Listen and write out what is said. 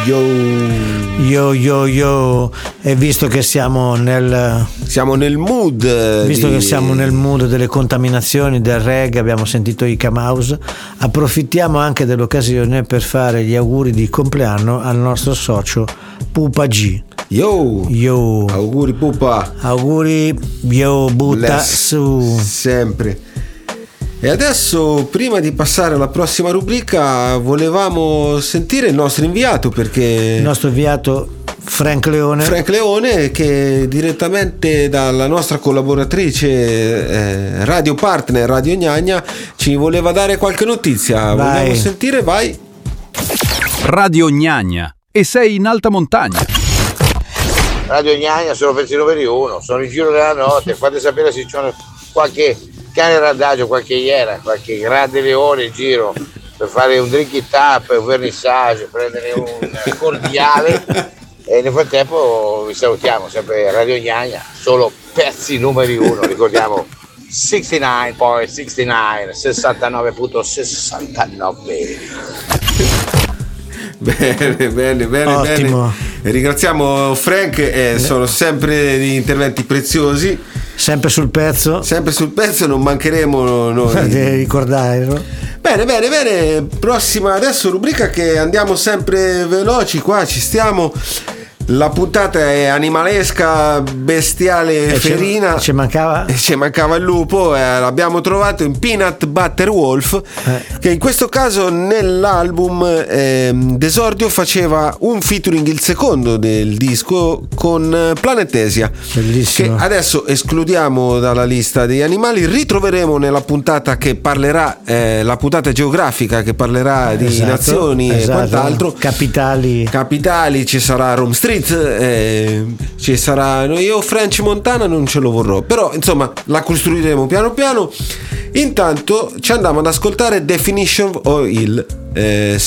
Yo. E visto che siamo nel mood, che siamo nel mood delle contaminazioni del reggae, abbiamo sentito i Camaus, approfittiamo anche dell'occasione per fare gli auguri di compleanno al nostro socio Pupa G. Yo. Auguri Pupa. Auguri, butta su. Sempre. E adesso, prima di passare alla prossima rubrica, volevamo sentire il nostro inviato, perché il nostro inviato Frank Leone, che direttamente dalla nostra collaboratrice radio partner Radio Gnagna ci voleva dare qualche notizia. Vogliamo sentire? Vai. Radio Gnagna, e sei in alta montagna. Radio Gnagna, sono pezzi numeri 1, sono in giro della notte, fate sapere se c'è qualche cane randagio, qualche iena, qualche grande leone in giro per fare un drink it up, un vernissage, prendere un cordiale. E nel frattempo vi salutiamo, sempre Radio Gnagna, solo pezzi numeri 1, ricordiamo 69.69, 69.69. Bene. Ottimo. Ringraziamo Frank, sono sempre degli interventi preziosi. Sempre sul pezzo, non mancheremo noi di ricordarlo. Bene. Prossima adesso rubrica, che andiamo sempre veloci, qua ci stiamo. La puntata è animalesca, bestiale, ferina. Ci mancava il lupo, l'abbiamo trovato in Peanut Butter Wolf, che in questo caso nell'album d'esordio faceva un featuring, il secondo del disco, con Planetesia. Bellissimo. Che adesso escludiamo dalla lista degli animali. Ritroveremo nella puntata che parlerà, la puntata geografica che parlerà di nazioni e quant'altro. Capitali, ci sarà Rome Street, ci sarà, io French Montana non ce lo vorrò, però insomma la costruiremo piano piano. Intanto ci andiamo ad ascoltare Definition of Oil,